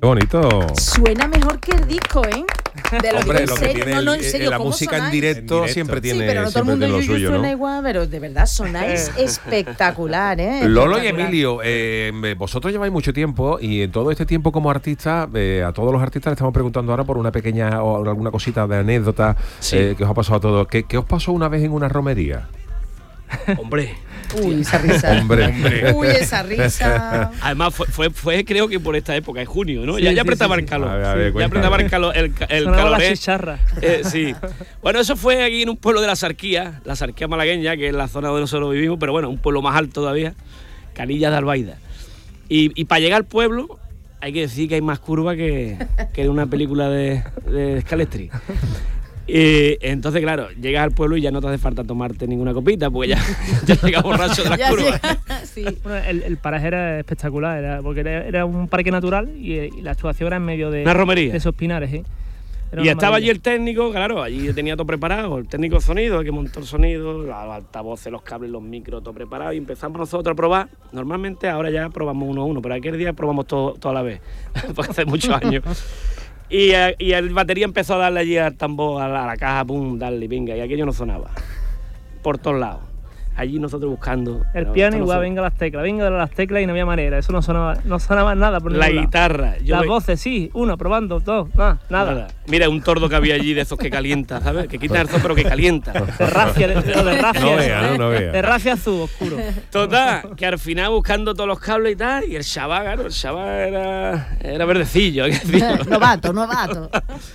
Qué bonito. Suena mejor que el disco, ¿eh? De lo Hombre, que lo que tiene no, en serio, la ¿cómo música sonáis? en directo siempre Sí, tiene, pero no todo el mundo lo Yuyu suyo, suena ¿no? igual, pero de verdad sonáis espectacular, Lolo y espectacular. Emilio, vosotros lleváis mucho tiempo y en todo este tiempo como artista, a todos los artistas le estamos preguntando ahora por una pequeña o alguna cosita de anécdota que os ha pasado a todos. ¿Qué os pasó una vez en una romería? Hombre. Uy, esa risa. Hombre. Uy, esa risa. Además fue creo que por esta época, en junio, ¿no? Sí, ya sí, apretaba sí, el sí. calor. A ver, Ya apretaba el calor. El Sonaba calor. la chicharra. Sí. Bueno, eso fue aquí en un pueblo de la Sarquía malagueña, que es la zona donde nosotros vivimos, pero bueno, un pueblo más alto todavía, Canillas de Albaida. Y para llegar al pueblo hay que decir que hay más curva que en una película de Scalestri. Y entonces, claro, llegas al pueblo y ya no te hace falta tomarte ninguna copita, porque ya llegas borracho de las Ya curvas. sí. Bueno, el paraje era espectacular, porque era un parque natural y la actuación era en medio de, Una romería. de esos pinares. ¿Sí? Era Y una estaba allí maravilla. el técnico, claro, allí tenía todo preparado, el técnico de sonido, que montó el sonido, los altavoces, los cables, los micros, todo preparado, y empezamos nosotros a probar. Normalmente ahora ya probamos uno a uno, pero aquel día probamos todo a la vez, porque hace muchos años. Y el batería empezó a darle allí al tambor, a la caja, pum, darle, venga, y aquello no sonaba, por todos lados. Allí nosotros buscando. El pero piano esto no igual, suena. venga las teclas y no había manera, eso no sonaba nada por La ningún lado. guitarra. Las voces, sí, uno, probando, dos, nada. Mira, un tordo que había allí de esos que calienta, ¿sabes? Que quita el sol pero que calienta. De racia, de racia. No vea, no vea. De racia azul, oscuro. Total, que al final buscando todos los cables y tal, y el chaval, claro, el chaval era verdecillo, hay que decirlo. Novato.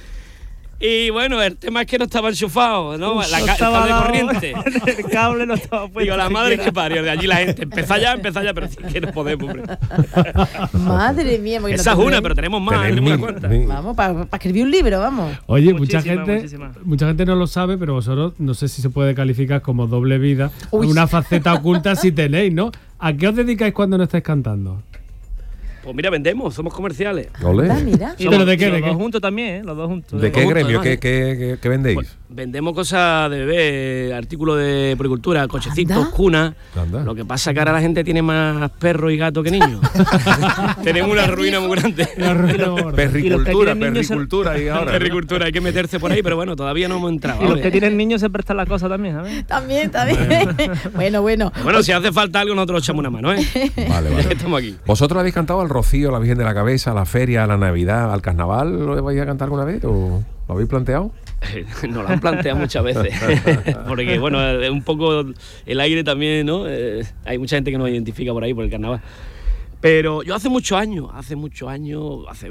Y bueno, el tema es que no estaba enchufado, ¿no? Uf, El no cable estaba de dado. corriente. El cable no estaba puesto. Digo, la madre siquiera. que parió, de allí la gente. Empezá ya, pero sí que no podemos, hombre. Madre mía. porque Esa es no te una, puedes- pero tenemos más, Tenéis ninguna mil- cuenta. mil- Vamos, para escribir un libro, vamos. Oye, Muchísima. mucha gente no lo sabe, pero vosotros no sé si se puede calificar como doble vida, Uy. una faceta oculta si tenéis, ¿no? ¿A qué os dedicáis cuando no estáis cantando? Pues mira, vendemos, somos comerciales. Ole. Mira. Y ¿Pero de qué, los de qué? dos juntos también, ¿eh? Los dos juntos. ¿De qué Juntos, gremio? además, ¿Qué vendéis? Pues, vendemos cosas de bebé, artículos de puricultura, cochecitos, Anda. cunas. Anda. Lo que pasa es que ahora la gente tiene más perros y gatos que niños. Tenemos una ruina muy grande. La ruina gorda. Y los que Perricultura, tienen niños perricultura y ahora. Perricultura, hay que meterse por ahí, pero bueno, todavía no hemos entrado. Y los ¿vale? que tienen niños se prestan las cosas también, ¿sabes? También. Bueno. Bueno, si hace falta algo, nosotros echamos una mano, ¿eh? Vale, Ya vale. que estamos aquí. ¿Vosotros habéis cantado al Rocío, a la Virgen de la Cabeza, a la feria, a la Navidad, al Carnaval? ¿Lo vais a cantar alguna vez o lo habéis planteado? Nos lo han planteado muchas veces. Porque, bueno, es un poco el aire también, ¿no? Hay mucha gente que nos identifica por ahí, por el carnaval. Pero yo hace muchos años, hace